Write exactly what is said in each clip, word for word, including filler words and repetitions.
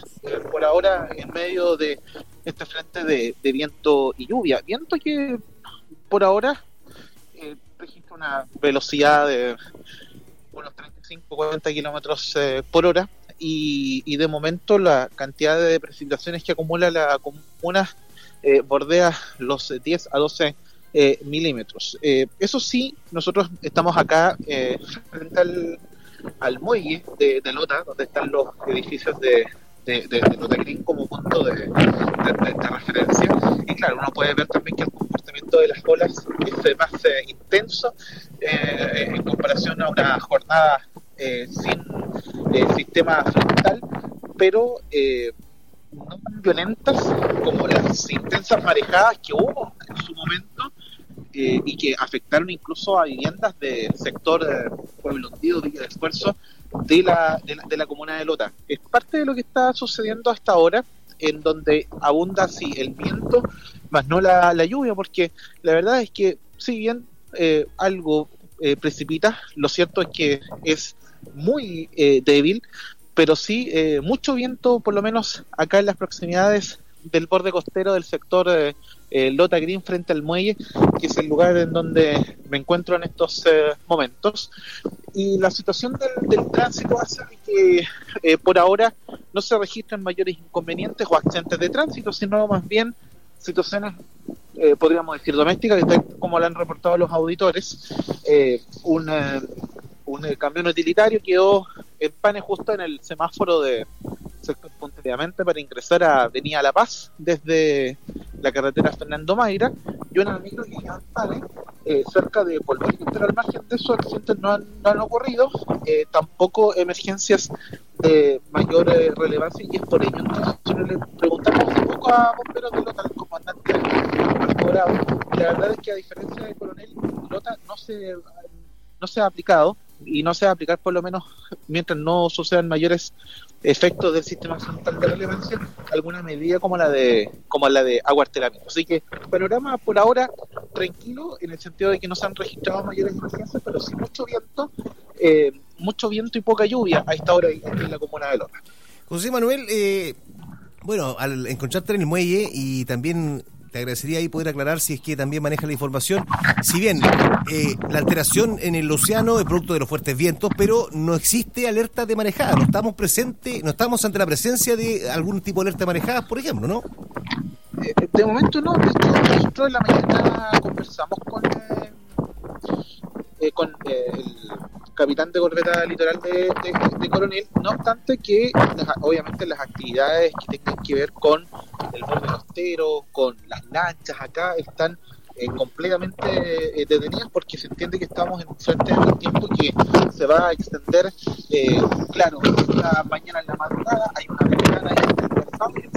eh, por ahora en medio de este frente de, de viento y lluvia. Viento que por ahora eh, registra una velocidad de unos treinta y cinco a cuarenta kilómetros eh, por hora, y, y de momento la cantidad de precipitaciones que acumula la comuna eh, bordea los diez a doce eh, milímetros. Eh, eso sí, nosotros estamos acá eh, frente al, al muelle de, de Lota, donde están los edificios de de, de, de Lota Green como punto de, de, de, de referencia, y claro, uno puede ver también que el comportamiento de las olas es más eh, intenso eh, en comparación a una jornada eh, sin eh, sistema frontal, pero eh, no tan violentas como las intensas marejadas que hubo en su momento, eh, y que afectaron incluso a viviendas del sector eh, Pueblo Hundido, Villa de Esfuerzo, de la, de la de la comuna de Lota. Es parte de lo que está sucediendo hasta ahora, en donde abunda sí el viento, más no la, la lluvia, porque la verdad es que si bien eh, algo eh, precipita, lo cierto es que es muy eh, débil, pero sí eh, mucho viento, por lo menos acá en las proximidades del borde costero del sector eh, eh, Lota Green frente al muelle, que es el lugar en donde me encuentro en estos eh, momentos. Y la situación del, del tránsito hace que eh, por ahora no se registran mayores inconvenientes o accidentes de tránsito, sino más bien situaciones, eh, podríamos decir, domésticas, que tal como lo han reportado los auditores. Eh, un, eh, un eh, camión utilitario quedó en pane justo en el semáforo de sector Punta Diamante para ingresar a Avenida La Paz desde la carretera Fernando Mayra, y un amigo que quedó en pane eh, cerca de Polvorín, pero al margen de esos accidentes no han, no han ocurrido, eh, tampoco emergencias de mayor eh, relevancia, y es por ello entonces nosotros le preguntamos un poco a Bomberos de Lota, al comandante Marco Bravo, y la verdad es que a diferencia de Coronel, Lota no se, no se ha aplicado, y no se va a aplicar por lo menos mientras no sucedan mayores efectos del sistema frontal de relevancia, alguna medida como la de como la de aguartelamiento. Así que panorama por ahora tranquilo, en el sentido de que no se han registrado mayores emergencias, pero sí mucho viento, eh, mucho viento y poca lluvia a esta hora en la comuna de Lota. José Manuel, eh, bueno, al encontrarte en el muelle, y también te agradecería ahí poder aclarar si es que también maneja la información, si bien eh, la alteración en el océano es producto de los fuertes vientos, pero no existe alerta de marejada, no estamos presentes, no estamos ante la presencia de algún tipo de alerta de marejada, por ejemplo, ¿no? Eh, de momento no, de hecho nosotros en la mañana conversamos con eh, eh, con eh, el capitán de corbeta litoral de, de, de Coronel, no obstante que las, obviamente las actividades que tengan que ver con el borde costero, con las lanchas acá, están eh, completamente eh, detenidas, porque se entiende que estamos en frente de un tiempo que se va a extender, eh, claro, esta mañana en la madrugada hay una ventana ahí en el pasado, y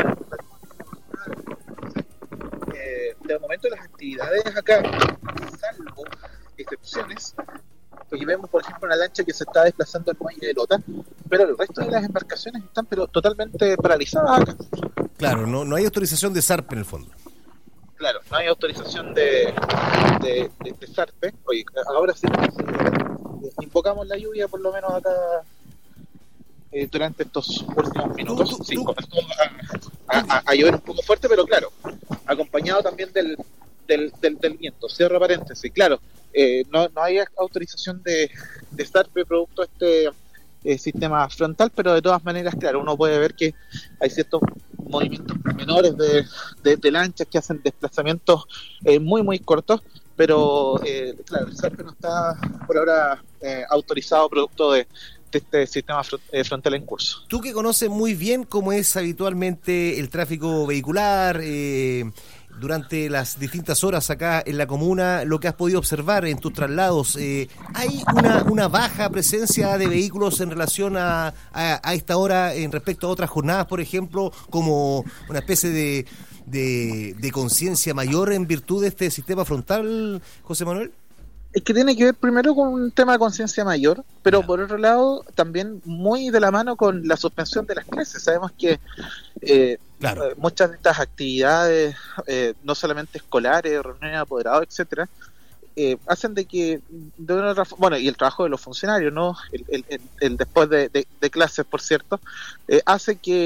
eh, de momento las actividades acá, salvo excepciones, porque vemos por ejemplo una lancha que se está desplazando al muelle de Lota, pero el resto de las embarcaciones están pero totalmente paralizadas acá. Claro, no, no hay autorización de ZARP en el fondo. Claro, no hay autorización de, de, de, de ZARPE. Oye, ahora sí, sí, invocamos la lluvia por lo menos acá eh, durante estos últimos minutos. Sí, comenzó a, a, a llover un poco fuerte, pero claro, acompañado también del, del, del, del viento. Cierro paréntesis, claro, eh, no, no hay autorización de, de ZARPE producto de este eh, sistema frontal, pero de todas maneras, claro, uno puede ver que hay ciertos movimientos menores de, de, de lanchas que hacen desplazamientos eh, muy muy cortos, pero eh, claro, el ZARPE no está por ahora eh, autorizado producto de, de este sistema fr- eh, frontal en curso. Tú que conoces muy bien cómo es habitualmente el tráfico vehicular eh, durante las distintas horas acá en la comuna, lo que has podido observar en tus traslados, eh, ¿hay una, una baja presencia de vehículos en relación a, a, a esta hora en respecto a otras jornadas, por ejemplo, como una especie de, de, de conciencia mayor en virtud de este sistema frontal, José Manuel? Es que tiene que ver primero con un tema de conciencia mayor, pero yeah. Por otro lado también muy de la mano con la suspensión de las clases. Sabemos que eh, claro. eh, muchas de estas actividades, eh, no solamente escolares, reuniones de apoderados, etcétera, eh, hacen de que de una otra, bueno, y el trabajo de los funcionarios, no, el, el, el, el después de, de, de clases, por cierto, eh, hace que